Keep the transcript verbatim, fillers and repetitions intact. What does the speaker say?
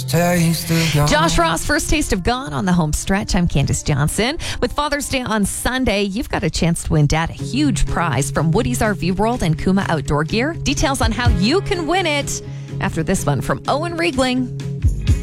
taste of gone. Josh Ross, First Taste of Gone on the home stretch. I'm Candace Johnson. With Father's Day on Sunday, you've got a chance to win Dad a huge prize from Woody's R V World and Kuma Outdoor Gear. Details on how you can win it after this one from Owen Riegling.